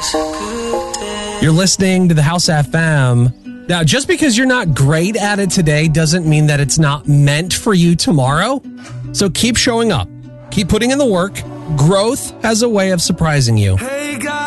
You're listening to the House FM. Now, just because you're not great at it today doesn't mean that it's not meant for you tomorrow. So keep showing up. Keep putting in the work. Growth has a way of surprising you.